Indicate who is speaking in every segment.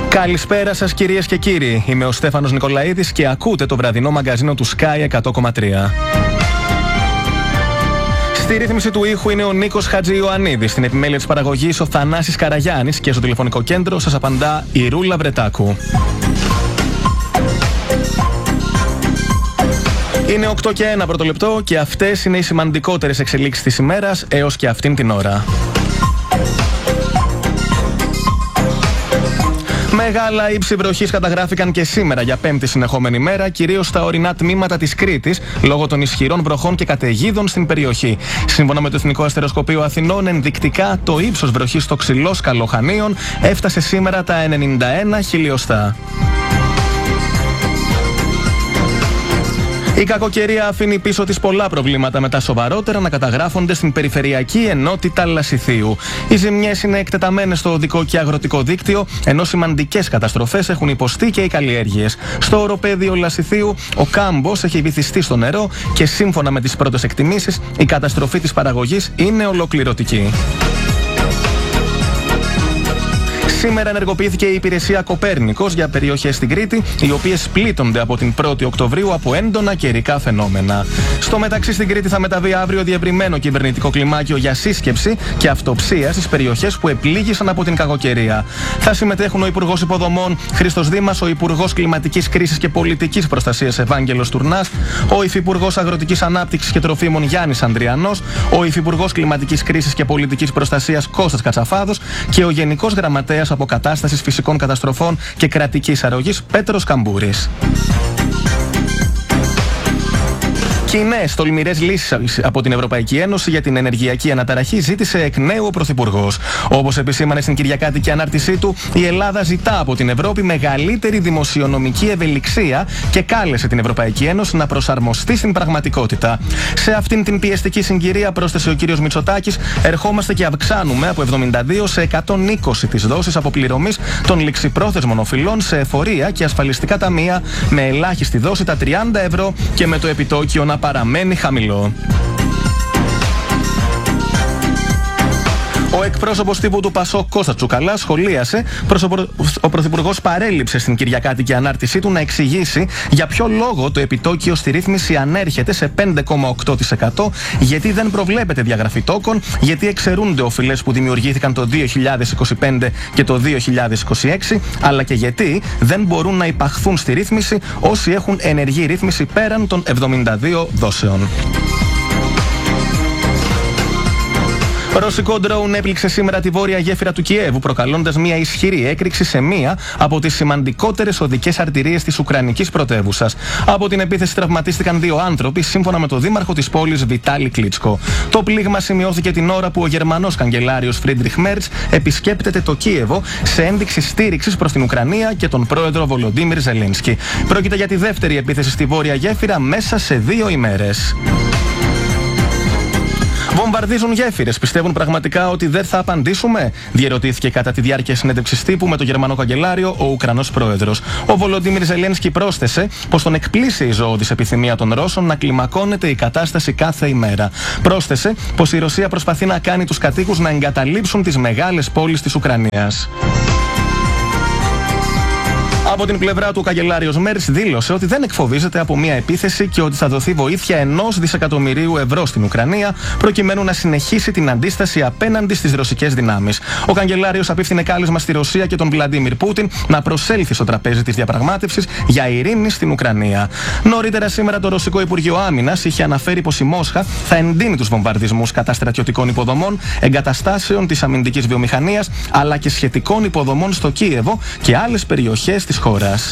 Speaker 1: Καλησπέρα σας κυρίες και κύριοι. Είμαι ο Στέφανος Νικολαίδης και ακούτε το βραδινό μαγκαζίνο του Sky 100,3. Στη ρύθμιση του ήχου είναι ο Νίκος Χατζιωαννίδης. Στην επιμέλεια της παραγωγής ο Θανάσης Καραγιάννης και στο τηλεφωνικό κέντρο σας απαντά η Ρούλα Βρετάκου. Είναι 8 και 1 πρώτο λεπτό και αυτές είναι οι σημαντικότερες εξελίξεις της ημέρας έως και αυτήν την ώρα. Μεγάλα ύψη βροχής καταγράφηκαν και σήμερα για πέμπτη συνεχόμενη μέρα, κυρίως στα ορεινά τμήματα της Κρήτης, λόγω των ισχυρών βροχών και καταιγίδων στην περιοχή. Σύμφωνα με το Εθνικό Αστεροσκοπείο Αθηνών, ενδεικτικά το ύψος βροχής στο Ξυλόσκαλο Χανίων έφτασε σήμερα τα 91 χιλιοστά. Η κακοκαιρία αφήνει πίσω της πολλά προβλήματα, με τα σοβαρότερα να καταγράφονται στην Περιφερειακή Ενότητα Λασιθίου. Οι ζημιές είναι εκτεταμένες στο οδικό και αγροτικό δίκτυο, ενώ σημαντικές καταστροφές έχουν υποστεί και οι καλλιέργειες. Στο οροπέδιο Λασιθίου, ο κάμπος έχει βυθιστεί στο νερό και σύμφωνα με τις πρώτες εκτιμήσεις, η καταστροφή της παραγωγής είναι ολοκληρωτική. Σήμερα ενεργοποιήθηκε η υπηρεσία Κοπέρνικος για περιοχές στην Κρήτη, οι οποίες πλήττονται από την 1η Οκτωβρίου από έντονα καιρικά φαινόμενα. Στο μεταξύ, στην Κρήτη θα μεταβεί αύριο διευρυμένο κυβερνητικό κλιμάκιο για σύσκεψη και αυτοψία στις περιοχές που επλήγησαν από την κακοκαιρία. Θα συμμετέχουν ο Υπουργός Υποδομών Χρήστος Δήμας, ο Υπουργός Κλιματικής Κρίσης και Πολιτικής Προστασίας Ευάγγελος Τουρνάς, ο Υφυπουργός Αγροτικής Ανάπτυξης και Τροφίμων Γιάννης Ανδριανός, ο Υφυπουργός Κλιματικής Κρίσης και Πολιτικής Προστασίας Κώστας Κατσαφάδος και ο Γενικός Γραμματέας Αποκατάστασης Φυσικών Καταστροφών και Κρατικής Αρρωγής Πέτρος Καμπούρης. Κοινές τολμηρές λύσεις από την Ευρωπαϊκή Ένωση για την ενεργειακή αναταραχή ζήτησε εκ νέου ο Πρωθυπουργός. Όπως επισήμανε στην Κυριακάτικη ανάρτησή του, η Ελλάδα ζητά από την Ευρώπη μεγαλύτερη δημοσιονομική ευελιξία και κάλεσε την Ευρωπαϊκή Ένωση να προσαρμοστεί στην πραγματικότητα. Σε αυτήν την πιεστική συγκυρία, πρόσθεσε ο κ. Μητσοτάκης, ερχόμαστε και αυξάνουμε από 72 σε 120 τις δόσεις αποπληρωμής των ληξιπρόθεσμων οφειλών σε εφορία και ασφαλιστικά ταμεία, με ελάχιστη δόση τα 30 ευρώ και με το επιτόκιο να παραμένει χαμηλό. Ο εκπρόσωπος τύπου του ΠΑΣΟΚ Κώστας Τσουκαλάς σχολίασε πως ο Πρωθυπουργός παρέλειψε στην Κυριακάτικη ανάρτησή του να εξηγήσει για ποιο λόγο το επιτόκιο στη ρύθμιση ανέρχεται σε 5,8%, γιατί δεν προβλέπεται διαγραφή τόκων, γιατί εξαιρούνται οφειλές που δημιουργήθηκαν το 2025 και το 2026, αλλά και γιατί δεν μπορούν να υπαχθούν στη ρύθμιση όσοι έχουν ενεργή ρύθμιση πέραν των 72 δόσεων. Ρωσικό ντρόουν έπληξε σήμερα τη βόρεια γέφυρα του Κιέβου, προκαλώντας μια ισχυρή έκρηξη σε μία από τις σημαντικότερες οδικές αρτηρίες της Ουκρανικής πρωτεύουσας. Από την επίθεση τραυματίστηκαν 2 άνθρωποι, σύμφωνα με τον δήμαρχο της πόλης Βιτάλη Κλίτσκο. Το πλήγμα σημειώθηκε την ώρα που ο Γερμανός καγκελάριος Φρίντριχ Μέρτς επισκέπτεται το Κίεβο σε ένδειξη στήριξης προς την Ουκρανία και τον πρόεδρο Βολοντίμιρ Ζελένσκι. Πρόκειται για τη δεύτερη επίθεση στη βόρεια γέφυρα μέσα σε 2 ημέρες. Βομβαρδίζουν γέφυρες. Πιστεύουν πραγματικά ότι δεν θα απαντήσουμε? Διερωτήθηκε κατά τη διάρκεια συνέντευξης τύπου με τον Γερμανό καγκελάριο ο Ουκρανός πρόεδρος. Ο Βολοντίμιρ Ζελένσκι πρόσθεσε πως τον εκπλήσει η ζωώδης επιθυμία των Ρώσων να κλιμακώνεται η κατάσταση κάθε ημέρα. Πρόσθεσε πως η Ρωσία προσπαθεί να κάνει τους κατοίκους να εγκαταλείψουν τις μεγάλες πόλεις της Ουκρανίας. Από την πλευρά του, ο καγκελάριος Μέρτς δήλωσε ότι δεν εκφοβίζεται από μια επίθεση και ότι θα δοθεί βοήθεια 1 δισεκατομμυρίου ευρώ στην Ουκρανία, προκειμένου να συνεχίσει την αντίσταση απέναντι στις ρωσικές δυνάμεις. Ο καγκελάριος απίφθινε κάλεσμα στη Ρωσία και τον Βλαντίμιρ Πούτιν να προσέλθει στο τραπέζι της διαπραγμάτευσης για ειρήνη στην Ουκρανία. Νωρίτερα σήμερα, το Ρωσικό Υπουργείο Άμυνας είχε αναφέρει πως η Μόσχα θα εντείνει τους βομβαρδισμούς κατά στρατιωτικών υποδομών, εγκαταστάσεων της αμυντικής βιομηχανίας, αλλά και σχετικών υποδομών στο Κίεβο και άλλες περιοχές της χώρας.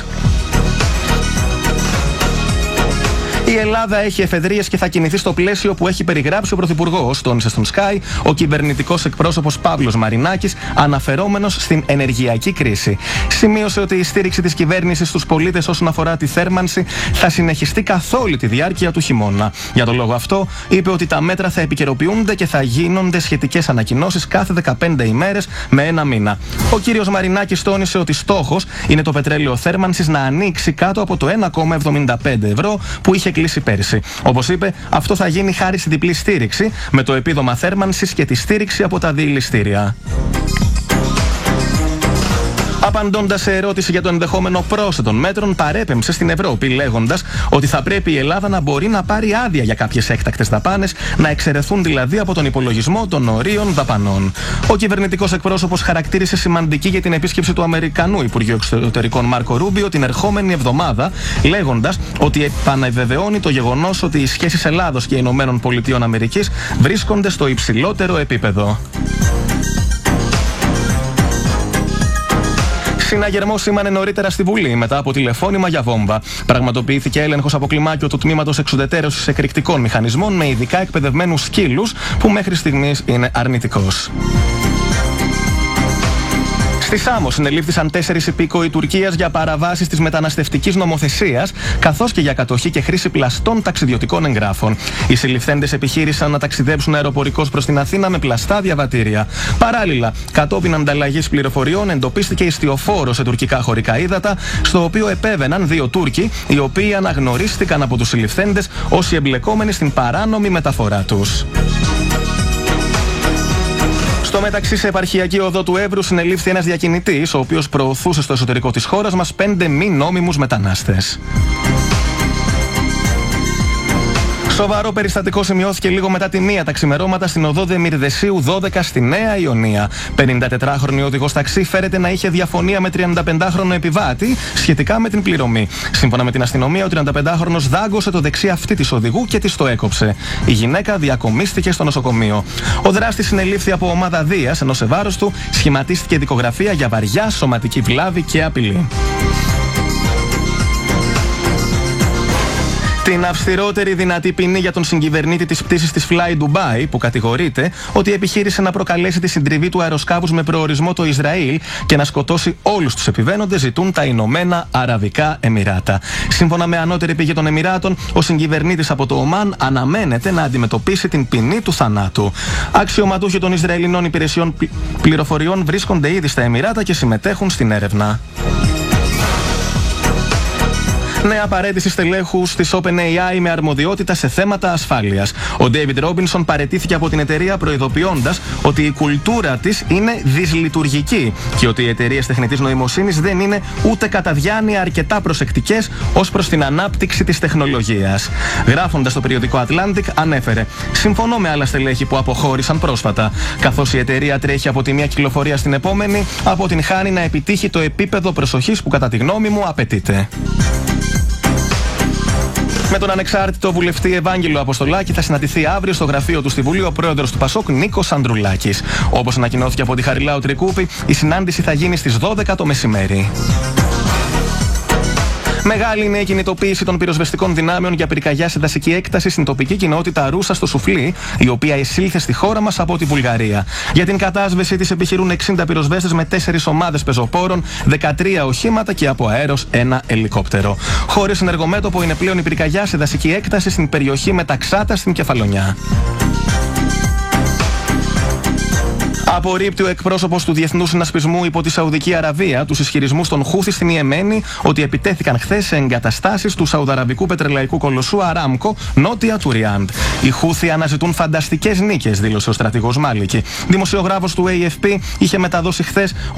Speaker 1: Η Ελλάδα έχει εφεδρείες και θα κινηθεί στο πλαίσιο που έχει περιγράψει ο Πρωθυπουργός, τόνισε στον Sky ο κυβερνητικός εκπρόσωπος Παύλος Μαρινάκης, αναφερόμενος στην ενεργειακή κρίση. Σημείωσε ότι η στήριξη της κυβέρνησης στους πολίτες όσον αφορά τη θέρμανση θα συνεχιστεί καθ' όλη τη διάρκεια του χειμώνα. Για τον λόγο αυτό, είπε ότι τα μέτρα θα επικαιροποιούνται και θα γίνονται σχετικές ανακοινώσεις κάθε 15 ημέρες με 1 μήνα. Ο κύριος Μαρινάκης τόνισε ότι στόχος είναι το πετρέλαιο θέρμανσης να ανοίξει κάτω από το 1,75 ευρώ που είχε κλείσει πέρυσι. Όπως είπε, αυτό θα γίνει χάρη στη διπλή στήριξη με το επίδομα θέρμανσης και τη στήριξη από τα διηληστήρια. Απαντώντας σε ερώτηση για το ενδεχόμενο πρόσθετων μέτρων, παρέπεμψε στην Ευρώπη, λέγοντας ότι θα πρέπει η Ελλάδα να μπορεί να πάρει άδεια για κάποιες έκτακτες δαπάνες, να εξαιρεθούν δηλαδή από τον υπολογισμό των ορίων δαπανών. Ο κυβερνητικός εκπρόσωπος χαρακτήρισε σημαντική για την επίσκεψη του Αμερικανού Υπουργείου Εξωτερικών Μάρκο Ρούμπιο την ερχόμενη εβδομάδα, λέγοντας ότι επαναβεβαιώνει το γεγονός ότι οι σχέσεις Ελλάδος και Ηνωμένων Πολιτειών Αμερικής βρίσκονται στο υψηλότερο επίπεδο. Συναγερμό σήμανε νωρίτερα στη Βουλή μετά από τηλεφώνημα για βόμβα. Πραγματοποιήθηκε έλεγχος από κλιμάκιο του τμήματος εξουδετερώσης εκρηκτικών μηχανισμών με ειδικά εκπαιδευμένους σκύλους, που μέχρι στιγμής είναι αρνητικός. Στη Σάμο συνελήφθησαν 4 υπήκοοι Τουρκίας για παραβάσεις της μεταναστευτικής νομοθεσίας, καθώς και για κατοχή και χρήση πλαστών ταξιδιωτικών εγγράφων. Οι συλληφθέντες επιχείρησαν να ταξιδέψουν αεροπορικώς προς την Αθήνα με πλαστά διαβατήρια. Παράλληλα, κατόπιν ανταλλαγής πληροφοριών, εντοπίστηκε ιστιοφόρο σε τουρκικά χωρικά ύδατα, στο οποίο επέβαιναν 2 Τούρκοι, οι οποίοι αναγνωρίστηκαν από τους συλληφθέντες ως οι εμπλεκόμενοι στην παράνομη μεταφορά τους. Στο μεταξύ, σε επαρχιακή οδό του Εύρου συνελήφθη ένας διακινητής, ο οποίος προωθούσε στο εσωτερικό της χώρας μας 5 μη νόμιμους μετανάστες. Σοβαρό περιστατικό σημειώθηκε λίγο μετά τη 1 τα ξημερώματα στην οδό Δεμυρδεσίου 12 στη Νέα Ιωνία. 54χρονη οδηγός ταξί φέρεται να είχε διαφωνία με 35χρονο επιβάτη σχετικά με την πληρωμή. Σύμφωνα με την αστυνομία, ο 35χρονος δάγκωσε το δεξί αυτί της οδηγού και της το έκοψε. Η γυναίκα διακομίστηκε στο νοσοκομείο. Ο δράστης συνελήφθη από ομάδα Δίας, ενώ σε βάρος του σχηματίστηκε δικογραφία για βαριά σωματική βλάβη και απειλή. Την αυστηρότερη δυνατή ποινή για τον συγκυβερνήτη της πτήσης της Fly Dubai, που κατηγορείται ότι επιχείρησε να προκαλέσει τη συντριβή του αεροσκάφους με προορισμό το Ισραήλ και να σκοτώσει όλους τους επιβαίνοντες, ζητούν τα Ηνωμένα Αραβικά Εμιράτα. Σύμφωνα με ανώτερη πηγή των Εμιράτων, ο συγκυβερνήτης από το Ομάν αναμένεται να αντιμετωπίσει την ποινή του θανάτου. Αξιωματούχοι των Ισραηλινών υπηρεσιών πληροφοριών βρίσκονται ήδη στα Εμιράτα και συμμετέχουν στην έρευνα. Νέα παραίτηση στελέχους της OpenAI με αρμοδιότητα σε θέματα ασφάλειας. Ο David Robinson παραιτήθηκε από την εταιρεία προειδοποιώντας ότι η κουλτούρα της είναι δυσλειτουργική και ότι οι εταιρείες τεχνητής νοημοσύνης δεν είναι ούτε κατά διάνοια αρκετά προσεκτικές ως προς την ανάπτυξη της τεχνολογίας. Γράφοντας στο περιοδικό Atlantic, ανέφερε: «Συμφωνώ με άλλα στελέχη που αποχώρησαν πρόσφατα. Καθώς η εταιρεία τρέχει από τη μία κυκλοφορία στην επόμενη, αποτυγχάνει να επιτύχει το επίπεδο προσοχής που κατά τη γνώμη μου απαιτείται». Με τον ανεξάρτητο βουλευτή Ευάγγελο Αποστολάκη θα συναντηθεί αύριο στο γραφείο του στη Βουλή ο πρόεδρος του Πασόκ Νίκος Ανδρουλάκης. Όπως ανακοινώθηκε από τη Χαριλάου Τρικούπη, η συνάντηση θα γίνει στις 12 το μεσημέρι. Μεγάλη είναι η κινητοποίηση των πυροσβεστικών δυνάμεων για πυρκαγιά σε δασική έκταση στην τοπική κοινότητα Ρούσα στο Σουφλί, η οποία εισήλθε στη χώρα μας από τη Βουλγαρία. Για την κατάσβεση της επιχειρούν 60 πυροσβέστες με 4 ομάδες πεζοπόρων, 13 οχήματα και από αέρος 1 ελικόπτερο. Χωρίς ενεργομέτωπο είναι πλέον η πυρκαγιά σε δασική έκταση στην περιοχή Μεταξάτα στην Κεφαλονιά. Απορρίπτει ο εκπρόσωπος του Διεθνούς Συνασπισμού υπό τη Σαουδική Αραβία τους ισχυρισμούς των Χούθι στην Ιεμένη ότι επιτέθηκαν χθες σε εγκαταστάσεις του Σαουδαραβικού πετρελαϊκού κολοσσού Αράμκο νότια του Ριάντ. Οι Χούθι αναζητούν φανταστικές νίκες, δήλωσε ο στρατηγός Μάλικη. Δημοσιογράφος του AFP είχε μεταδώσει χθες